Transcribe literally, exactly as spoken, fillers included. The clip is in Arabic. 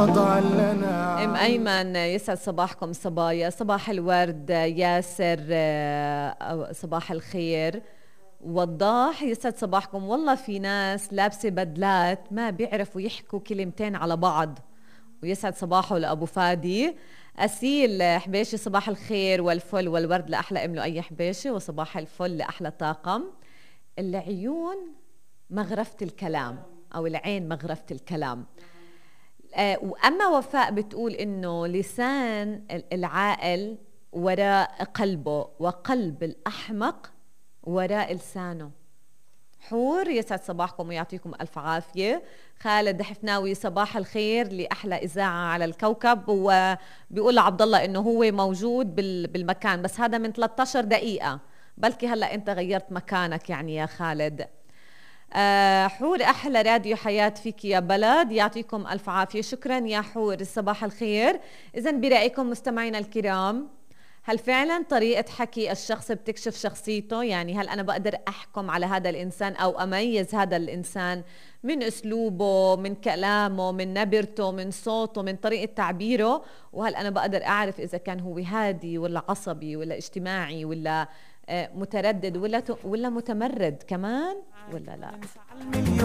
وضع لنا. ام ايمن يسعد صباحكم صبايا، صباح الورد. ياسر صباح الخير. وضاح يسعد صباحكم. والله في ناس لابسه بدلات ما بيعرفوا يحكوا كلمتين على بعض، ويسعد صباحه لابو فادي. أسيل حبيشي صباح الخير والفل والورد لأحلى أم لؤي حبيشي، وصباح الفل لأحلى طاقم. العيون مغرفة الكلام، أو العين مغرفة الكلام. آه وأما وفاء بتقول إنه لسان العاقل وراء قلبه، وقلب الأحمق وراء لسانه. حور يسعد صباحكم ويعطيكم ألف عافية. خالد حفناوي صباح الخير لأحلى إذاعة على الكوكب، وبيقول لعبد الله إنه هو موجود بالمكان، بس هذا من ثلاثة عشر دقيقة، بلكي هلأ أنت غيرت مكانك يعني يا خالد. آه حور أحلى راديو حياة فيك يا بلد، يعطيكم ألف عافية. شكرا يا حور صباح الخير. إذن برأيكم مستمعينا الكرام، هل فعلا طريقة حكي الشخص بتكشف شخصيته؟ يعني هل أنا بقدر أحكم على هذا الإنسان أو أميز هذا الإنسان من أسلوبه، من كلامه، من نبرته، من صوته، من طريقة تعبيره؟ وهل أنا بقدر أعرف إذا كان هو هادي ولا عصبي ولا اجتماعي ولا متردد ولا ولا متمرد كمان ولا لا؟